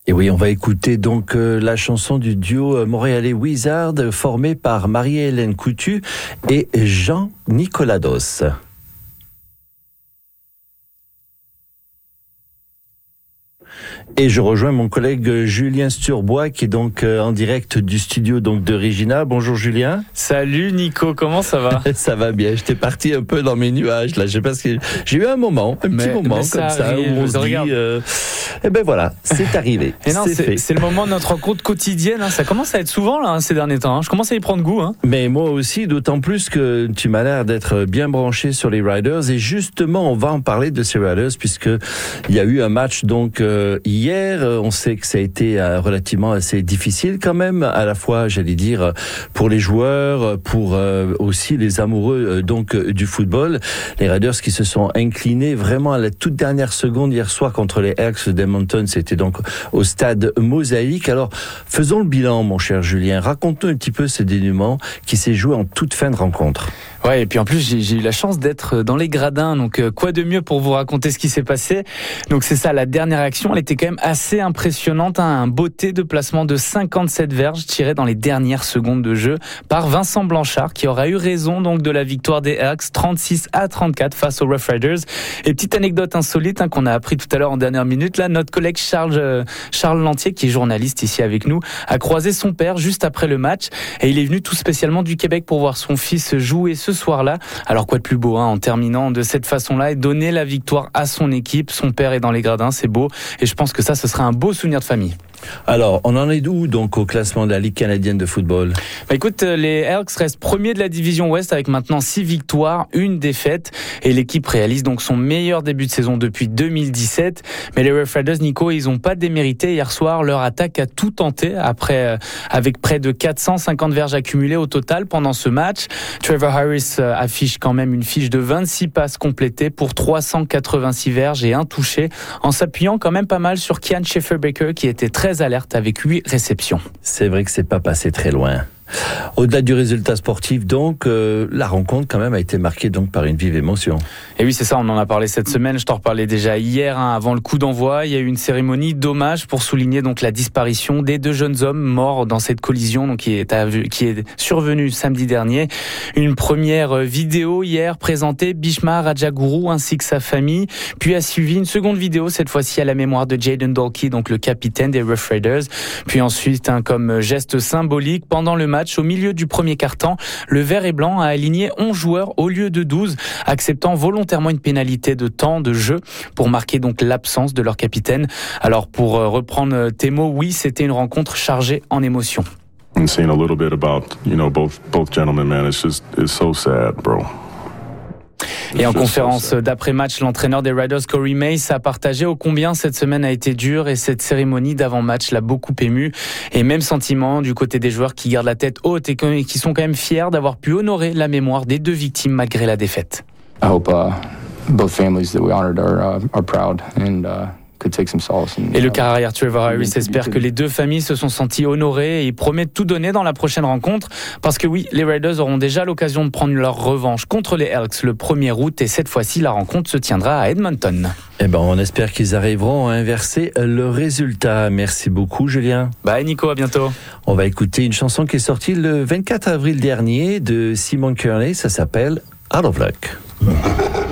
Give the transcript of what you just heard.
Et oui, on va écouter donc la chanson du duo montréalais Wizard formé par Marie-Hélène Coutu et Jean Nicolados. Et je rejoins mon collègue Julien Sturbois qui est donc en direct du studio donc de Regina. Bonjour Julien. Salut Nico, comment ça va? Ça va bien, j'étais parti un peu dans mes nuages là, je sais pas ce que j'ai eu un petit moment comme ça où on se dit et ben voilà, c'est arrivé. Et non, c'est le moment de notre rencontre quotidienne, hein. Ça commence à être souvent là ces derniers temps, hein. Je commence à y prendre goût, hein. Mais moi aussi, d'autant plus que tu m'as l'air d'être bien branché sur les Riders et justement, on va en parler de ces Riders puisque il y a eu un match donc hier, on sait que ça a été relativement assez difficile quand même, à la fois, j'allais dire, pour les joueurs, pour aussi les amoureux donc du football. Les Raiders qui se sont inclinés vraiment à la toute dernière seconde hier soir contre les Elks d'Edmonton, c'était donc au stade Mosaïque. Alors, faisons le bilan, mon cher Julien. Raconte-nous un petit peu ce dénouement qui s'est joué en toute fin de rencontre. Ouais, et puis en plus, j'ai eu la chance d'être dans les gradins, donc quoi de mieux pour vous raconter ce qui s'est passé. Donc c'est ça, la dernière action, elle était quand même assez impressionnante, hein, un beauté de placement de 57 verges tiré dans les dernières secondes de jeu par Vincent Blanchard, qui aura eu raison donc de la victoire des Elks 36-34 face aux Rough Riders. Et petite anecdote insolite, hein, qu'on a appris tout à l'heure en dernière minute, là, notre collègue Charles Lantier, qui est journaliste ici avec nous, a croisé son père juste après le match, et il est venu tout spécialement du Québec pour voir son fils jouer ce soir-là. Alors quoi de plus beau, hein, en terminant de cette façon-là et donner la victoire à son équipe. Son père est dans les gradins, c'est beau, et je pense que ça, ce sera un beau souvenir de famille. Alors, on en est où donc au classement de la Ligue canadienne de football? Écoute, les Elks restent premiers de la division Ouest avec maintenant 6 victoires, 1 défaite, et l'équipe réalise donc son meilleur début de saison depuis 2017. Mais les Rough Riders, Nico, ils n'ont pas démérité hier soir. Leur attaque a tout tenté avec près de 450 verges accumulées au total pendant ce match. Trevor Harris affiche quand même une fiche de 26 passes complétées pour 386 verges et un touché, en s'appuyant quand même pas mal sur Kian Schaffer-Baker qui était très alerte avec 8 réceptions. C'est vrai que c'est pas passé très loin. Au-delà du résultat sportif, donc, la rencontre quand même a été marquée donc par une vive émotion. Et oui, c'est ça, on en a parlé cette semaine, je t'en reparlais déjà hier, hein, avant le coup d'envoi. Il y a eu une cérémonie d'hommage pour souligner donc la disparition des 2 jeunes hommes morts dans cette collision donc qui est survenue samedi dernier. Une première vidéo hier présentée Bhishma Rajaguru ainsi que sa famille, puis a suivi une seconde vidéo, cette fois-ci à la mémoire de Jayden Dalkey, donc le capitaine des Rough Riders. Puis ensuite, comme geste symbolique, pendant le match, au milieu du premier quart-temps, le vert et blanc a aligné 11 joueurs au lieu de 12, acceptant volontairement une pénalité de temps de jeu pour marquer donc l'absence de leur capitaine. Alors pour reprendre tes mots, oui, c'était une rencontre chargée en émotions. And seeing a little bit about, both gentlemen, man, it's so sad, bro. Et en conférence d'après-match, l'entraîneur des Riders, Corey Mace, a partagé ô combien cette semaine a été dure et cette cérémonie d'avant-match l'a beaucoup ému. Et même sentiment du côté des joueurs qui gardent la tête haute et qui sont quand même fiers d'avoir pu honorer la mémoire des 2 victimes malgré la défaite. I hope both families that we honored are proud and Et le carrière Trevor Harris espère que les 2 familles se sont senties honorées et il promet de tout donner dans la prochaine rencontre parce que oui, les Raiders auront déjà l'occasion de prendre leur revanche contre les Elks le 1er août et cette fois-ci la rencontre se tiendra à Edmonton. Eh ben, on espère qu'ils arriveront à inverser le résultat. Merci beaucoup, Julien. Bye Nico, à bientôt. On va écouter une chanson qui est sortie le 24 avril dernier de Simon Kearney, ça s'appelle Out of Luck.